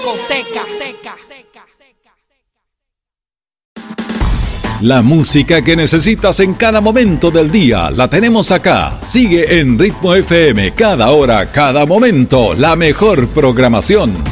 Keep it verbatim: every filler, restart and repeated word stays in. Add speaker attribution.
Speaker 1: La música que necesitas en cada momento del día la tenemos acá. Sigue en Ritmo F M, cada hora, cada momento, la mejor programación.